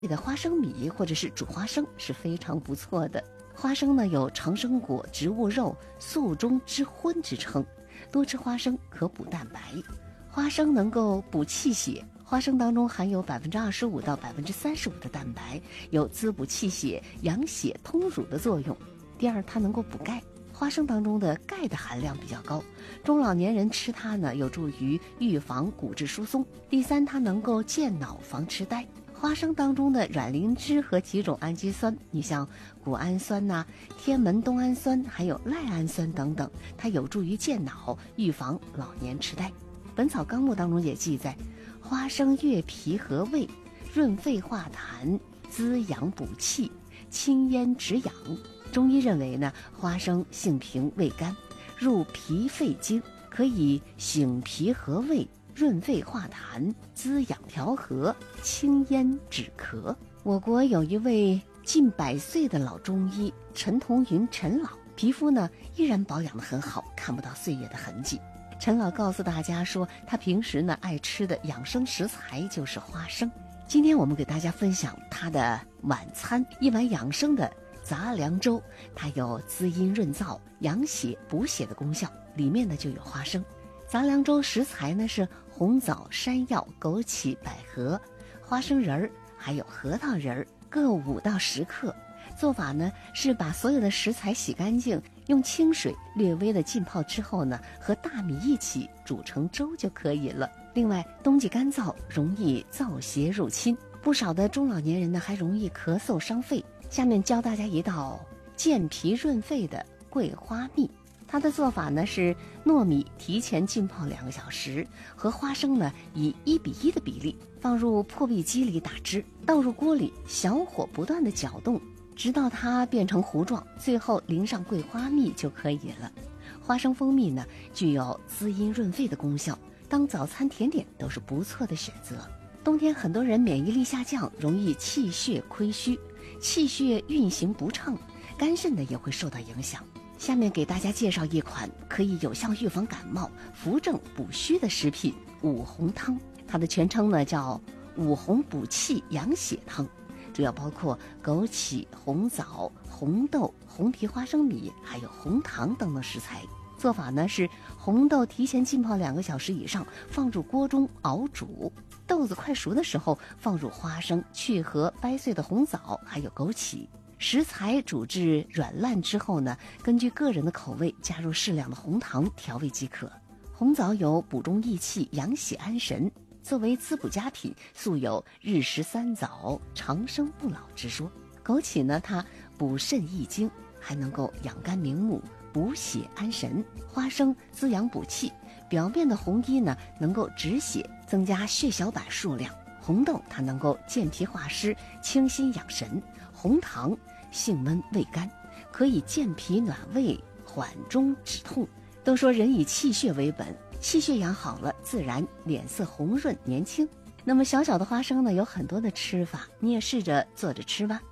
的花生米或者是煮花生是非常不错的。花生呢有长生果、植物肉、素中之荤之称，多吃花生可补蛋白。花生能够补气血，花生当中含有25%到35%的蛋白，有滋补气血、养血通乳的作用。第二，它能够补钙，花生当中的钙的含量比较高，中老年人吃它呢，有助于预防骨质疏松。第三，它能够健脑防痴呆。花生当中的卵磷脂和几种氨基酸，你像谷氨酸呐、天门冬氨酸，还有赖氨酸等等，它有助于健脑，预防老年痴呆。本草纲目当中也记载，花生悦脾和胃，润肺化痰，滋养补气，清咽止痒。中医认为呢，花生性平味甘，入脾肺经，可以醒脾和胃，润肺化痰，滋养调和，清咽止咳。我国有一位近100岁的老中医陈同云陈老，皮肤呢依然保养得很好，看不到岁月的痕迹。陈老告诉大家说，他平时呢爱吃的养生食材就是花生。今天我们给大家分享他的晚餐，一碗养生的杂粮粥，它有滋阴润燥、养血补血的功效，里面呢就有花生。杂粮粥食材呢是红枣、山药、枸杞、百合、花生仁儿，还有核桃仁儿，各5到10克。做法呢是把所有的食材洗干净，用清水略微的浸泡之后呢，和大米一起煮成粥就可以了。另外，冬季干燥，容易燥邪入侵，不少的中老年人呢还容易咳嗽伤肺。下面教大家一道健脾润肺的桂花蜜。它的做法呢是糯米提前浸泡2个小时，和花生呢以1:1的比例放入破壁机里打汁，倒入锅里，小火不断的搅动，直到它变成糊状，最后淋上桂花蜜就可以了。花生蜂蜜呢具有滋阴润肺的功效，当早餐甜点都是不错的选择。冬天很多人免疫力下降，容易气血亏虚，气血运行不畅，肝肾呢也会受到影响。下面给大家介绍一款可以有效预防感冒、扶正补虚的食品——五红汤。它的全称呢叫五红补气养血汤，主要包括枸杞、红枣、红豆、红皮花生米，还有红糖等等食材。做法呢是红豆提前浸泡2个小时以上，放入锅中熬煮，豆子快熟的时候放入花生、去核、掰碎的红枣，还有枸杞。食材煮至软烂之后呢，根据个人的口味加入适量的红糖调味即可。红枣有补中益气、养血安神，作为滋补佳品，素有日食3枣、长生不老之说。枸杞呢，它补肾益精，还能够养肝明目、补血安神。花生滋养补气，表面的红衣呢能够止血，增加血小板数量。红豆它能够健脾化湿、清心养神。红糖性闷味甘，可以健脾暖胃、缓中止痛。都说人以气血为本，气血养好了，自然脸色红润年轻。那么小小的花生呢，有很多的吃法，你也试着做着吃吧。